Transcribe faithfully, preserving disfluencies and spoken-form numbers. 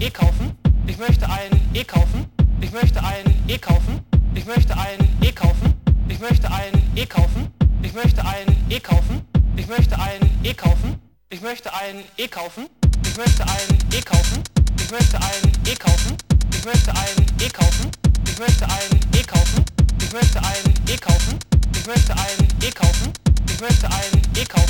E kaufen. Ich möchte ein E kaufen. Ich möchte ein E kaufen. Ich möchte ein E kaufen. Ich möchte ein E kaufen. Ich möchte ein E kaufen. Ich möchte ein E kaufen. Ich möchte ein E kaufen. Ich möchte ein E kaufen. Ich möchte ein E kaufen. Ich möchte ein E kaufen. Ich möchte ein E kaufen. Ich möchte ein E kaufen. Ich möchte ein E kaufen. Ich möchte ein E kaufen.